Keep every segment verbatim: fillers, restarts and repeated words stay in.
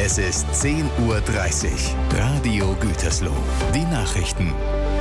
Es ist zehn Uhr dreißig. Radio Gütersloh. Die Nachrichten.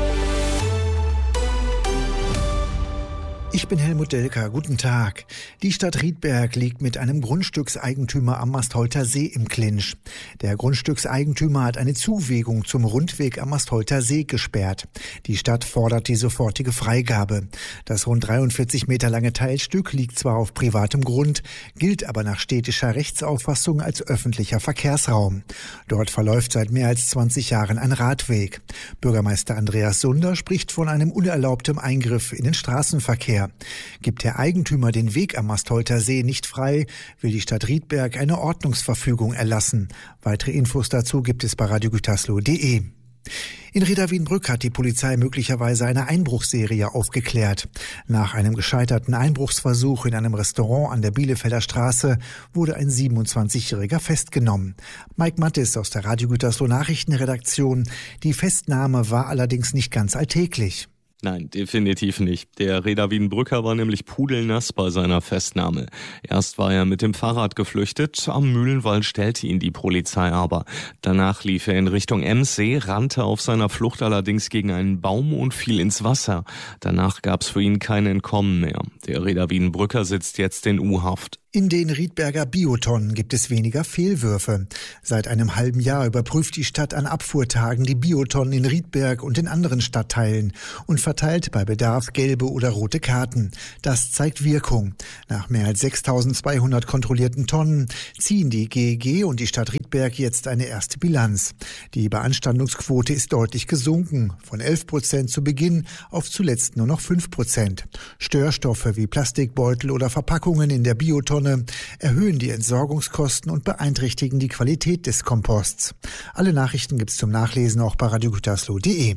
Ich bin Helmut Delker. Guten Tag. Die Stadt Riedberg liegt mit einem Grundstückseigentümer am Mastholter See im Clinch. Der Grundstückseigentümer hat eine Zuwegung zum Rundweg am Mastholter See gesperrt. Die Stadt fordert die sofortige Freigabe. Das rund dreiundvierzig Meter lange Teilstück liegt zwar auf privatem Grund, gilt aber nach städtischer Rechtsauffassung als öffentlicher Verkehrsraum. Dort verläuft seit mehr als zwanzig Jahren ein Radweg. Bürgermeister Andreas Sunder spricht von einem unerlaubten Eingriff in den Straßenverkehr. Gibt der Eigentümer den Weg am Mastholter See nicht frei, will die Stadt Riedberg eine Ordnungsverfügung erlassen. Weitere Infos dazu gibt es bei radio gütersloh punkt de. In Reda-Wiedenbrück hat die Polizei möglicherweise eine Einbruchsserie aufgeklärt. Nach einem gescheiterten Einbruchsversuch in einem Restaurant an der Bielefelder Straße wurde ein siebenundzwanzigjähriger festgenommen. Mike Mattis aus der Radio Gütersloh Nachrichtenredaktion. Die Festnahme war allerdings nicht ganz alltäglich. Nein, definitiv nicht. Der Reda-Wiedenbrücker war nämlich pudelnass bei seiner Festnahme. Erst war er mit dem Fahrrad geflüchtet, am Mühlenwall stellte ihn die Polizei aber. Danach lief er in Richtung Emsee, rannte auf seiner Flucht allerdings gegen einen Baum und fiel ins Wasser. Danach gab's für ihn kein Entkommen mehr. Der Reda-Wiedenbrücker sitzt jetzt in U-Haft. In den Riedberger Biotonnen gibt es weniger Fehlwürfe. Seit einem halben Jahr überprüft die Stadt an Abfuhrtagen die Biotonnen in Riedberg und in anderen Stadtteilen und verteilt bei Bedarf gelbe oder rote Karten. Das zeigt Wirkung. Nach mehr als sechstausendzweihundert kontrollierten Tonnen ziehen die G E G und die Stadt Riedberg jetzt eine erste Bilanz. Die Beanstandungsquote ist deutlich gesunken, von elf Prozent zu Beginn auf zuletzt nur noch fünf Prozent. Störstoffe wie Plastikbeutel oder Verpackungen in der Biotonne erhöhen die Entsorgungskosten und beeinträchtigen die Qualität des Komposts. Alle Nachrichten gibt's zum Nachlesen auch bei radio gütersloh punkt de.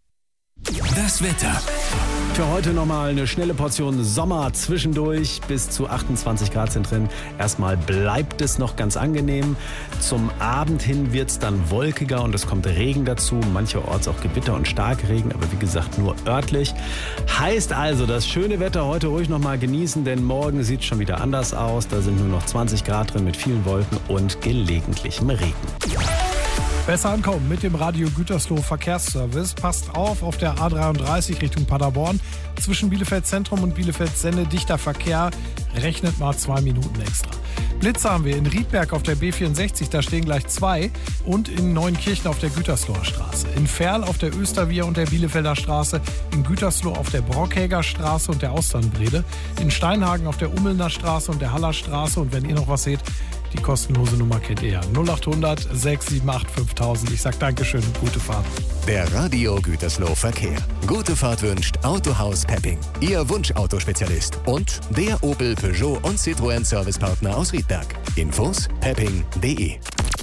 Das Wetter. Für heute nochmal eine schnelle Portion Sommer zwischendurch. Bis zu achtundzwanzig Grad sind drin. Erstmal bleibt es noch ganz angenehm. Zum Abend hin wird es dann wolkiger und es kommt Regen dazu. Mancherorts auch Gewitter und Starkregen, aber wie gesagt nur örtlich. Heißt also, das schöne Wetter heute ruhig nochmal genießen, denn morgen sieht es schon wieder anders aus. Da sind nur noch zwanzig Grad drin mit vielen Wolken und gelegentlichem Regen. Besser ankommen mit dem Radio Gütersloh Verkehrsservice. Passt auf, auf der A dreiunddreißig Richtung Paderborn. Zwischen Bielefeld Zentrum und Bielefeld Sende dichter Verkehr. Rechnet mal zwei Minuten extra. Blitze haben wir in Riedberg auf der B vierundsechzig, da stehen gleich zwei. Und in Neuenkirchen auf der Gütersloher Straße. In Ferl auf der Österwier und der Bielefelder Straße. In Gütersloh auf der Brockhäger Straße und der Austernbrede. In Steinhagen auf der Ummelner Straße und der Haller Straße. Und wenn ihr noch was seht, die kostenlose Nummer kennt ihr ja. null acht hundert sechs sieben acht fünftausend. Ich sag Dankeschön und gute Fahrt. Der Radio Gütersloh Verkehr. Gute Fahrt wünscht Autohaus Pepping. Ihr Wunschautospezialist. Und der Opel, Peugeot und Citroën Servicepartner aus Riedberg. Infos pepping punkt de.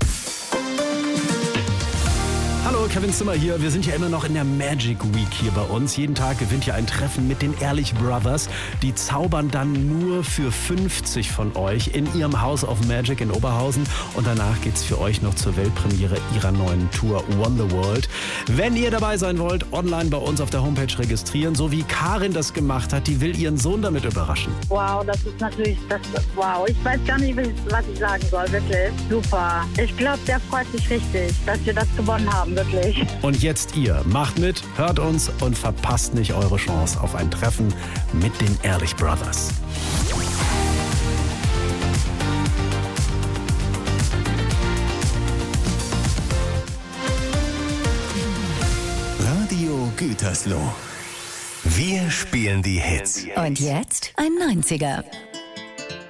Hallo, Kevin Zimmer hier. Wir sind ja immer noch in der Magic Week hier bei uns. Jeden Tag gewinnt ihr ein Treffen mit den Ehrlich Brothers. Die zaubern dann nur für fünfzig von euch in ihrem House of Magic in Oberhausen. Und danach geht's für euch noch zur Weltpremiere ihrer neuen Tour Won the World. Wenn ihr dabei sein wollt, online bei uns auf der Homepage registrieren. So wie Karin das gemacht hat, die will ihren Sohn damit überraschen. Wow, das ist natürlich, das, wow. Ich weiß gar nicht, was ich sagen soll, wirklich. Super. Ich glaube, der freut sich richtig, dass wir das gewonnen haben. Wirklich. Und jetzt ihr. Macht mit, hört uns und verpasst nicht eure Chance auf ein Treffen mit den Ehrlich Brothers. Radio Gütersloh. Wir spielen die Hits. Und jetzt ein neunziger.